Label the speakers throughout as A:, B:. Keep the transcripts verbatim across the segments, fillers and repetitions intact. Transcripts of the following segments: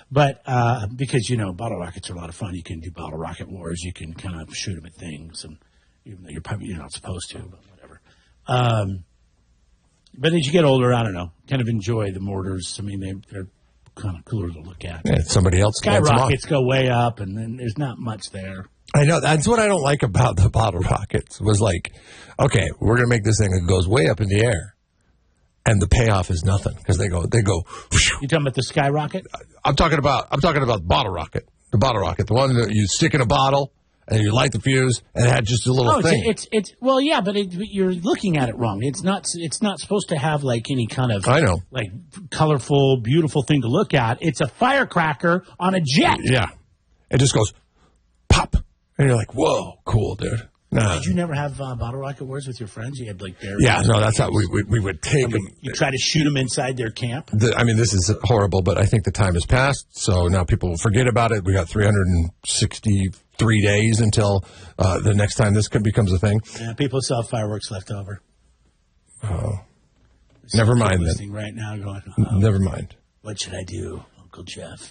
A: But uh, because, you know, bottle rockets are a lot of fun. You can do bottle rocket wars. You can kind of shoot them at things, and even though you're probably you're not supposed to, but whatever. Um, but as you get older, I don't know, kind of enjoy the mortars. I mean, they, they're kind of cooler to look at.
B: Yeah, somebody else.
A: Skyrockets go way up, and then there's not much there.
B: I know. That's what I don't like about the bottle rockets was like, okay, we're going to make this thing that goes way up in the air. And the payoff is nothing because they go, they go.
A: You talking about the skyrocket?
B: I'm talking about, I'm talking about bottle rocket, the bottle rocket, the one that you stick in a bottle and you light the fuse and it had just a little
A: oh,
B: thing.
A: It's, it's, it's well, yeah, but it, you're looking at it wrong. It's not, it's not supposed to have like any kind of,
B: I know,
A: like colorful, beautiful thing to look at. It's a firecracker on a jet.
B: Yeah, it just goes pop, and you're like, whoa, cool, dude. Nah.
A: Did you never have uh, bottle rocket wars with your friends? You had like their
B: yeah, no, that's how we we, we would take them.
A: You try to shoot them inside their camp.
B: The, I mean, this is horrible, but I think the time has passed, so now people will forget about it. We got three hundred sixty-three days until uh, the next time this becomes a thing.
A: Yeah, people still have fireworks left over.
B: Oh, never mind then.
A: Right now, going. Oh,
B: never mind.
A: What should I do, Uncle Jeff?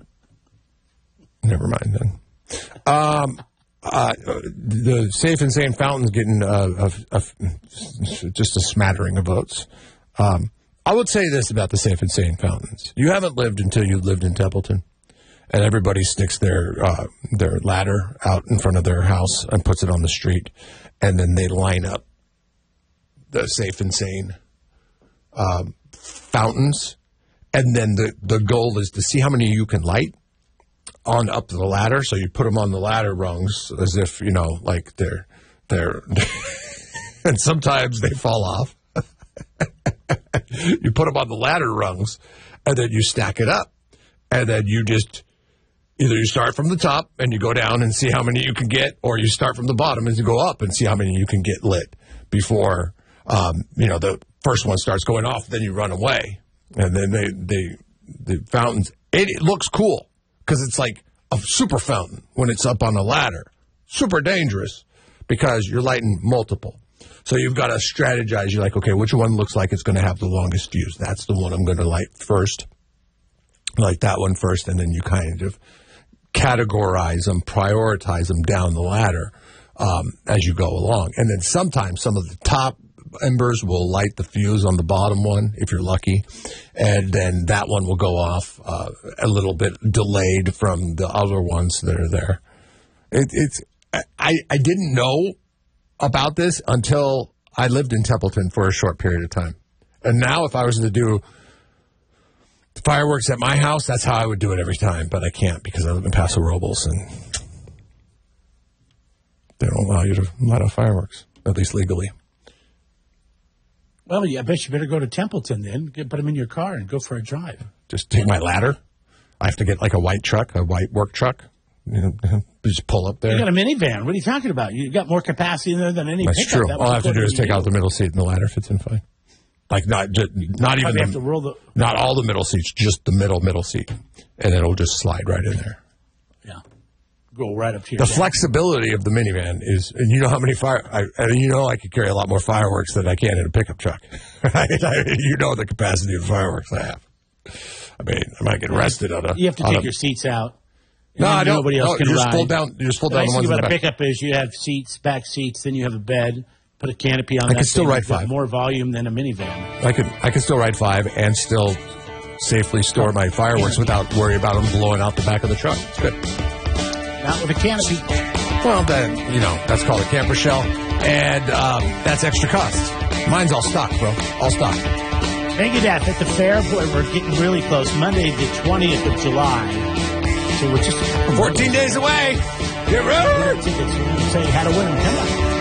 B: Never mind then. Um. Uh, the Safe and Sane Fountain's getting uh, a, a, just a smattering of votes. Um, I would say this about the Safe and Sane Fountains. You haven't lived until you lived in Templeton. And everybody sticks their uh, their ladder out in front of their house and puts it on the street. And then they line up the Safe and Sane um, fountains. And then the, the goal is to see how many you can light on up to the ladder, so you put them on the ladder rungs as if, you know, like they're, they're, and sometimes they fall off. You put them on the ladder rungs, and then you stack it up, and then you just, either you start from the top and you go down and see how many you can get, or you start from the bottom and you go up and see how many you can get lit before, um, you know, the first one starts going off, then you run away. And then they, they, the fountains, it, it looks cool. Because it's like a super fountain when it's up on a ladder. Super dangerous because you're lighting multiple. So you've got to strategize. You're like, okay, which one looks like it's going to have the longest fuse? That's the one I'm going to light first. Light that one first, and then you kind of categorize them, prioritize them down the ladder um, as you go along. And then sometimes some of the top embers will light the fuse on the bottom one, if you're lucky, and then that one will go off uh, a little bit delayed from the other ones that are there. It, it's I, I didn't know about this until I lived in Templeton for a short period of time. And now if I was to do fireworks at my house, that's how I would do it every time, but I can't because I live in Paso Robles, and they don't allow you to light off fireworks, at least legally.
A: Well, yeah, I bet you better go to Templeton then. Get, put them in your car and go for a drive.
B: Just take my ladder. I have to get like a white truck, a white work truck. You know, just pull up there.
A: You got a minivan. What are you talking about? You got more capacity in there than any
B: That's
A: pickup.
B: true.
A: That
B: All I have to do is take
A: do.
B: out the middle seat and the ladder fits in fine. Like not just, not even the,
A: have to roll the,
B: not all the middle seats, just the middle middle seat, and it'll just slide right in there.
A: Yeah, go right up to your
B: The
A: dad.
B: flexibility of the minivan is, and you know how many fire, I, and you know I could carry a lot more fireworks than I can in a pickup truck. Right? You know the capacity of fireworks I have. I mean, I might get arrested on a.
A: You have to
B: take
A: a, your seats out.
B: No, I don't.
A: Nobody else
B: no,
A: can
B: you just
A: ride.
B: pull down. You just pull down
A: the
B: the ones
A: thing
B: in
A: about
B: the
A: a
B: back.
A: pickup is you have seats, back seats, then you have a bed. Put a canopy on
B: I
A: that.
B: can still
A: thing.
B: ride
A: It's got
B: five.
A: More volume than a minivan.
B: I could I could still ride five and still safely store my fireworks without worry about them blowing out the back of the truck. It's good.
A: Not with a canopy.
B: Well, then, you know, that's called a camper shell, and um, that's extra cost. Mine's all stock, bro. All stock.
A: Thank you, Dad. At the fair, boy, we're getting really close. Monday, the twentieth of July. So we're just
B: fourteen days away. Get ready.
A: Tickets. We're going to say how to win them. Come on.